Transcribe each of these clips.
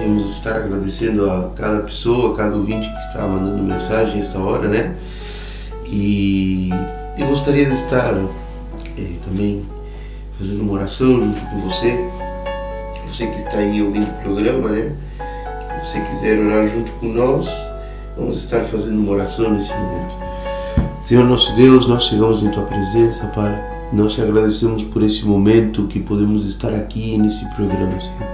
queremos estar agradecendo a cada pessoa, a cada ouvinte que está mandando mensagem nesta hora, né? E eu gostaria de estar também fazendo uma oração junto com você que está aí ouvindo o programa, né? Se você quiser orar junto com nós, vamos estar fazendo uma oração nesse momento. Senhor nosso Deus, nós chegamos em Tua presença, Pai. Nós te agradecemos por esse momento que podemos estar aqui nesse programa, Senhor.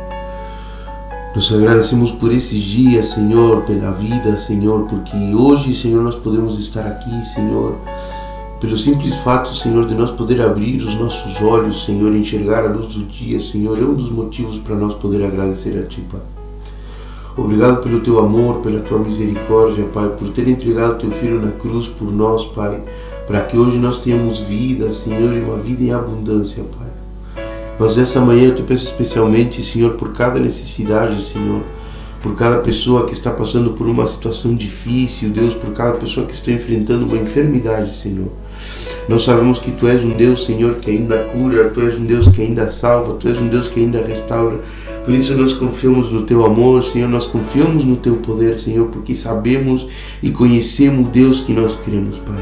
Nós te agradecemos por esse dia, Senhor, pela vida, Senhor, porque hoje, Senhor, nós podemos estar aqui, Senhor, pelo simples fato, Senhor, de nós poder abrir os nossos olhos, Senhor, e enxergar a luz do dia, Senhor, é um dos motivos para nós poder agradecer a Ti, Pai. Obrigado pelo Teu amor, pela Tua misericórdia, Pai, por ter entregado Teu Filho na cruz por nós, Pai, para que hoje nós tenhamos vida, Senhor, e uma vida em abundância, Pai. Mas essa manhã eu te peço especialmente, Senhor, por cada necessidade, Senhor, por cada pessoa que está passando por uma situação difícil, Deus, por cada pessoa que está enfrentando uma enfermidade, Senhor. Nós sabemos que Tu és um Deus, Senhor, que ainda cura, Tu és um Deus que ainda salva, Tu és um Deus que ainda restaura. Por isso nós confiamos no Teu amor, Senhor, nós confiamos no Teu poder, Senhor, porque sabemos e conhecemos o Deus que nós queremos, Pai.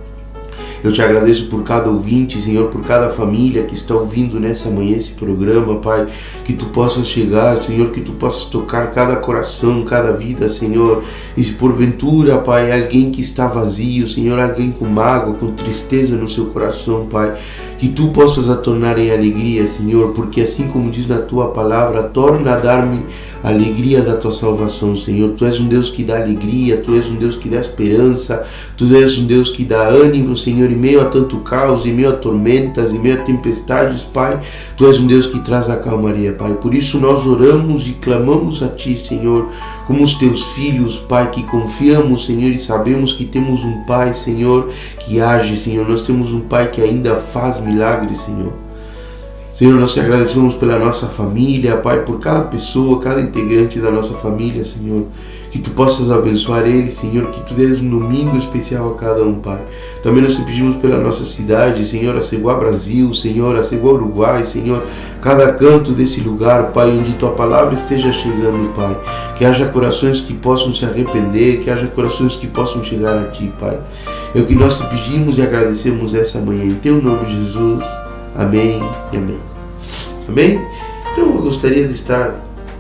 Eu te agradeço por cada ouvinte, Senhor, por cada família que está ouvindo nessa manhã esse programa, Pai, que Tu possas chegar, Senhor, que Tu possas tocar cada coração, cada vida, Senhor, e se porventura, Pai, alguém que está vazio, Senhor, alguém com mágoa, com tristeza no seu coração, Pai, que Tu possas a tornar em alegria, Senhor, porque assim como diz na Tua palavra, torna a dar-me a alegria da Tua salvação, Senhor. Tu és um Deus que dá alegria, Tu és um Deus que dá esperança, Tu és um Deus que dá ânimo, Senhor, em meio a tanto caos, em meio a tormentas, em meio a tempestades, Pai. Tu és um Deus que traz a calmaria, Pai. Por isso nós oramos e clamamos a Ti, Senhor, como os Teus filhos, Pai, que confiamos, Senhor, e sabemos que temos um Pai, Senhor, que age, Senhor. Nós temos um Pai que ainda faz milagres, Senhor. Senhor, nós te agradecemos pela nossa família, Pai, por cada pessoa, cada integrante da nossa família, Senhor. Que Tu possas abençoar eles, Senhor, que Tu dês um domingo especial a cada um, Pai. Também nós te pedimos pela nossa cidade, Senhor, a Ceguá Brasil, Senhor, a Ceguá Uruguai, Senhor, cada canto desse lugar, Pai, onde Tua palavra esteja chegando, Pai. Que haja corações que possam se arrepender, que haja corações que possam chegar a Ti, Pai. É o que nós te pedimos e agradecemos essa manhã. Em Teu nome, Jesus. Amém e amém. Amém? Então eu gostaria de estar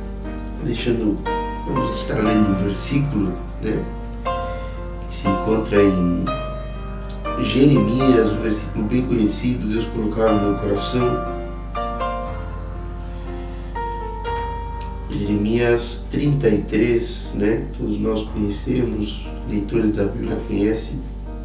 vamos estar lendo um versículo, né, que se encontra em Jeremias, um versículo bem conhecido, Deus colocar no meu coração. Jeremias 33, né, todos nós conhecemos, leitores da Bíblia conhecem.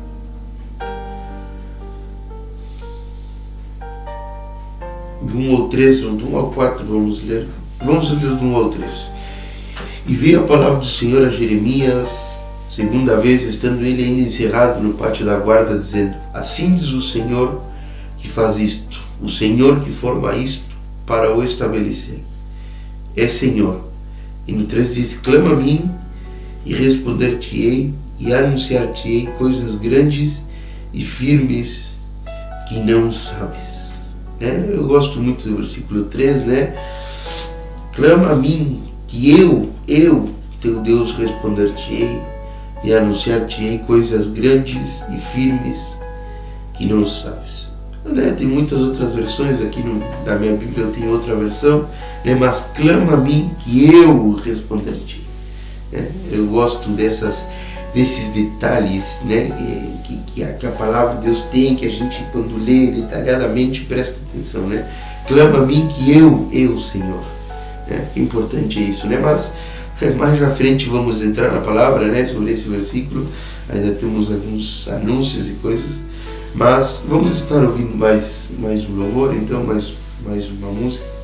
Do 1 ao 3, do 1 ao 4 vamos ler do 1 ao 3. E veio a palavra do Senhor a Jeremias, segunda vez, estando ele ainda encerrado no pátio da guarda, dizendo: Assim diz o Senhor que faz isto, o Senhor que forma isto para o estabelecer. É Senhor. E no 3 diz: Clama a mim e responder-te-ei e anunciar-te-ei coisas grandes e firmes que não sabes. Eu gosto muito do versículo 3, né? Clama a mim, que eu, teu Deus, responder-te-ei e anunciar-te-ei coisas grandes e firmes que não sabes. Tem muitas outras versões aqui na minha Bíblia, eu tenho outra versão, né? Mas clama a mim, que eu responder-te. Eu gosto desses detalhes, né, que a palavra de Deus tem, que a gente, quando lê detalhadamente, presta atenção, né? Clama a mim que eu, Senhor. Que importante é isso, né? Mas mais à frente vamos entrar na palavra, né, sobre esse versículo. Ainda temos alguns anúncios e coisas, mas vamos estar ouvindo mais um louvor, então mais uma música.